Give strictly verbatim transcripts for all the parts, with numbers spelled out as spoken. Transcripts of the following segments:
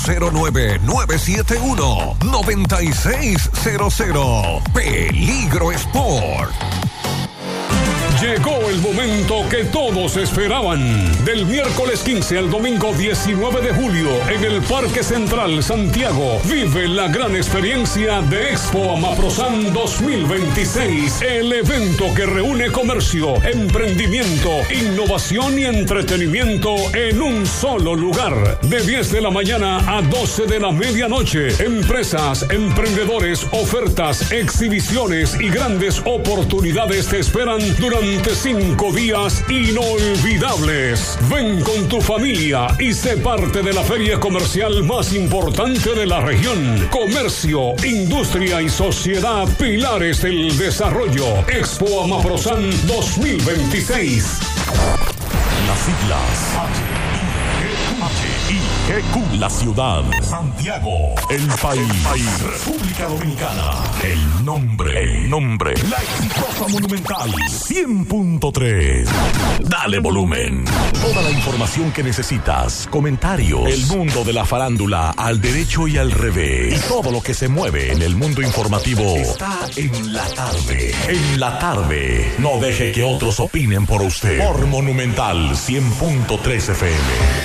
cero nueve, nueve siete uno, nueve seis cero cero. Peligro Sport. Llegó el momento que todos esperaban. Del miércoles quince al domingo diecinueve de julio, en el Parque Central Santiago, vive la gran experiencia de Expo Amaprosan dos mil veintiséis. El evento que reúne comercio, emprendimiento, innovación y entretenimiento en un solo lugar. De diez de la mañana a doce de la medianoche. Empresas, emprendedores, ofertas, exhibiciones y grandes oportunidades te esperan durante cinco días inolvidables. Ven con tu familia y sé parte de la feria comercial más importante de la región. Comercio, industria y sociedad, pilares del desarrollo. Expo Amaprosan dos mil veintiséis. Las siglas H I G Q. La ciudad. Santiago. El país. El país. República Dominicana. El nombre. El nombre. La exitosa Monumental. cien punto tres. Dale volumen. Toda la información que necesitas. Comentarios. El mundo de la farándula al derecho y al revés. Y todo lo que se mueve en el mundo informativo está en la tarde. En la tarde. No deje que otros opinen por usted. Por Monumental cien punto tres F M.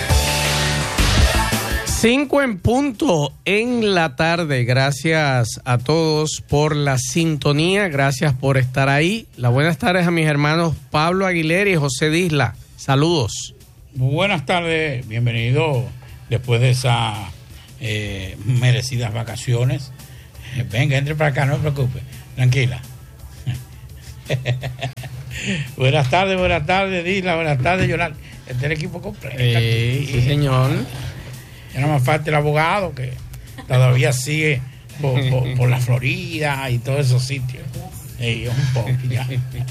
Cinco en punto en la tarde. Gracias a todos por la sintonía. Gracias por estar ahí. Las buenas tardes a mis hermanos Pablo Aguilera y José Disla. Saludos. Buenas tardes. Bienvenido después de esas eh, merecidas vacaciones. Eh, venga, entre para acá, no se preocupe. Tranquila. Buenas tardes, buenas tardes, Disla. Buenas tardes, Yolanda. Este es el equipo completo. Eh, sí, señor. Ya no más falta el abogado que todavía sigue por, por, por la Florida y todos esos sitios. Hey, un poco ya.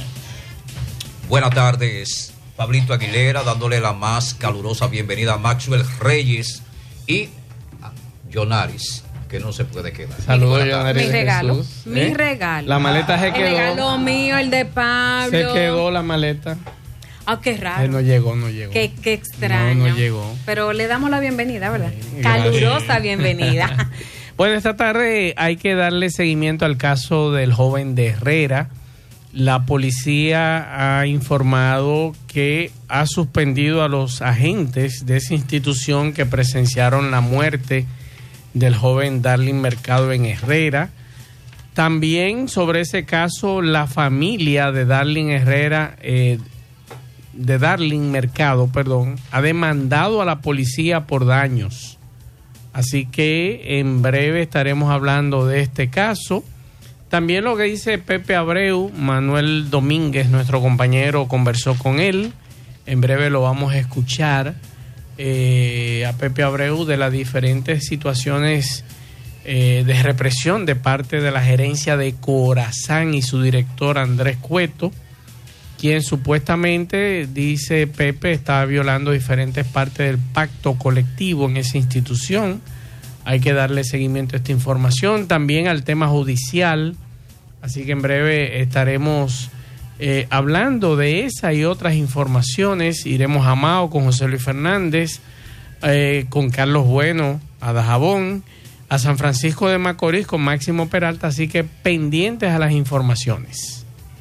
Buenas tardes, Pablito Aguilera, dándole la más calurosa bienvenida a Maxwell Reyes y a Jonaris, que no se puede quedar. Saludos, Jonaris. Mi regalo, Jesús. mi ¿Eh? regalo. La maleta se quedó. El regalo mío, el de Pablo. Se quedó la maleta. Ah, qué raro. Ay, no llegó, no llegó. Qué, qué extraño. No, no llegó. Pero le damos la bienvenida, ¿verdad? Sí, calurosa bienvenida. Bueno, esta tarde hay que darle seguimiento al caso del joven de Herrera. La policía ha informado que ha suspendido a los agentes de esa institución que presenciaron la muerte del joven Darling Mercado en Herrera. También sobre ese caso, la familia de Darling Herrera, eh, de Darling Mercado, perdón, ha demandado a la policía por daños. Así que en breve estaremos hablando de este caso. También lo que dice Pepe Abreu, Manuel Domínguez, nuestro compañero, conversó con él. En breve lo vamos a escuchar eh, a Pepe Abreu de las diferentes situaciones eh, de represión de parte de la gerencia de Corazán y su director Andrés Cueto, quien supuestamente, dice Pepe, está violando diferentes partes del pacto colectivo en esa institución. Hay que darle seguimiento a esta información, también al tema judicial, así que en breve estaremos eh, hablando de esa y otras informaciones. Iremos a Mao con José Luis Fernández, eh, con Carlos Bueno, a Dajabón, a San Francisco de Macorís con Máximo Peralta, así que pendientes a las informaciones.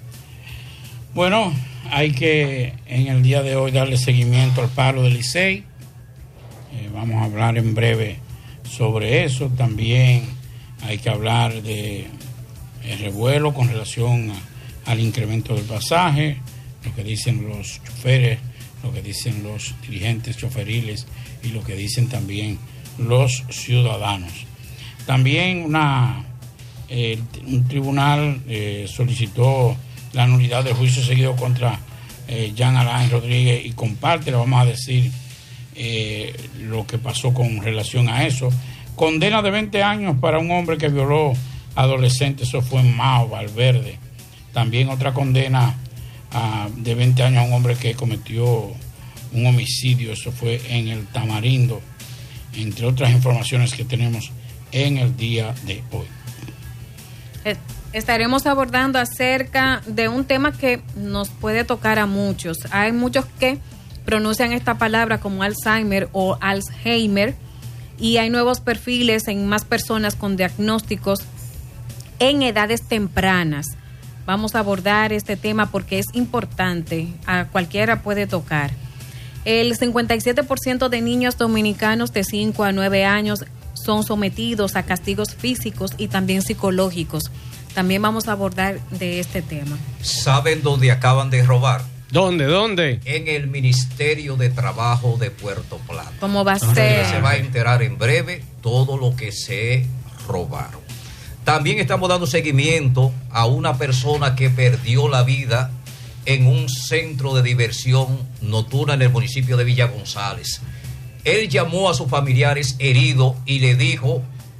Bueno, hay que en el día de hoy darle seguimiento al paro del Licey. Eh, vamos a hablar en breve sobre eso. También hay que hablar de el revuelo con relación a, al incremento del pasaje, lo que dicen los choferes, lo que dicen los dirigentes choferiles y lo que dicen también los ciudadanos. También una eh, un tribunal eh, solicitó la nulidad del juicio seguido contra eh, Jean Alain Rodríguez y comparte, le vamos a decir eh, lo que pasó con relación a eso. Condena de veinte años para un hombre que violó adolescentes, eso fue en Mao, Valverde. También otra condena uh, de veinte años a un hombre que cometió un homicidio, eso fue en el Tamarindo, entre otras informaciones que tenemos en el día de hoy. Estaremos abordando acerca de un tema que nos puede tocar a muchos. Hay muchos que pronuncian esta palabra como Alzheimer o Alzheimer y hay nuevos perfiles en más personas con diagnósticos en edades tempranas. Vamos a abordar este tema porque es importante, a cualquiera puede tocar. El cincuenta y siete por ciento de niños dominicanos de cinco a nueve años son sometidos a castigos físicos y también psicológicos. También vamos a abordar de este tema. ¿Saben dónde acaban de robar? ¿Dónde? ¿Dónde? En el Ministerio de Trabajo de Puerto Plata. ¿Cómo va a Usted ser? se va a enterar en breve todo lo que se robaron. También estamos dando seguimiento a una persona que perdió la vida en un centro de diversión nocturna en el municipio de Villa González. Él llamó a sus familiares heridos y le dijo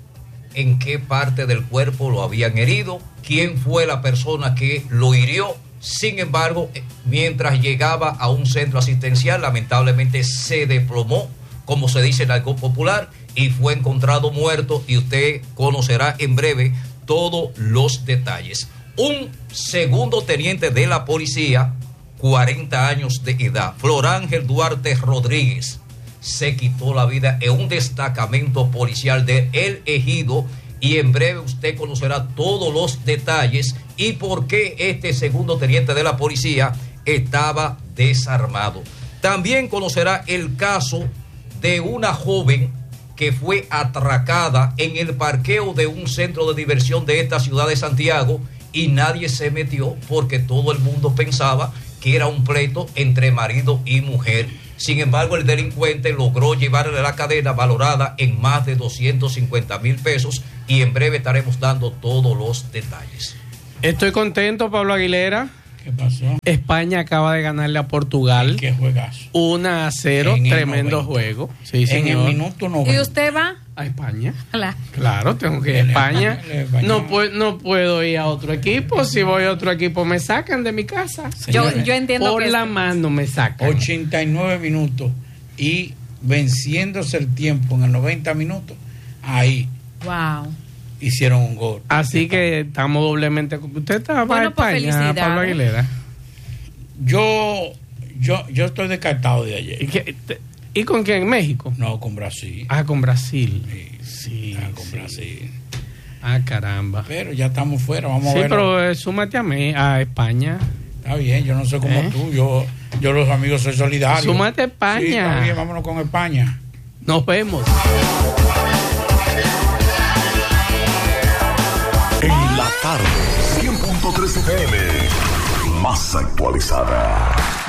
en qué parte del cuerpo lo habían herido, quién fue la persona que lo hirió. Sin embargo, mientras llegaba a un centro asistencial, lamentablemente se desplomó, como se dice en algo popular, y fue encontrado muerto, y usted conocerá en breve todos los detalles. Un segundo teniente de la policía, cuarenta años de edad, Flor Ángel Duarte Rodríguez, se quitó la vida en un destacamento policial de El Ejido, y en breve usted conocerá todos los detalles y por qué este segundo teniente de la policía estaba desarmado. También conocerá el caso de una joven que fue atracada en el parqueo de un centro de diversión de esta ciudad de Santiago, y nadie se metió porque todo el mundo pensaba que era un pleito entre marido y mujer. Sin embargo, el delincuente logró llevarle la cadena valorada en más de doscientos cincuenta mil pesos, y en breve estaremos dando todos los detalles. Estoy contento, Pablo Aguilera. ¿Qué pasó? España acaba de ganarle a Portugal. ¿Qué juegazo? uno a cero, tremendo noventa. Juego. Sí, en señor. el minuto noventa. ¿Y usted va? ¿A España? Hola. Claro, tengo que ir a España. No, pu- no puedo ir a otro equipo. Si voy a otro equipo, me sacan de mi casa. Yo, yo entiendo Por que la es- mano me sacan. ochenta y nueve minutos y venciéndose el tiempo en el noventa minutos, ahí Wow. hicieron un gol. Así que estamos doblemente. ¿Usted está Bueno, para pues, España, felicidades. Pablo Aguilera? Yo, yo, yo estoy descartado de ayer. ¿Y, qué- te- ¿y con quién? ¿México? No, con Brasil. Ah, con Brasil. Sí, Sí, ah, con sí. Brasil. Ah, caramba. Pero ya estamos fuera, vamos Sí, a ver. pero eh, súmate a mí, a España. Está bien, yo no soy como ¿Eh? tú, yo, yo los amigos soy solidario. Súmate a España. Sí, está bien, vámonos con España. Nos vemos. En la tarde, cien punto tres F M, más actualizada.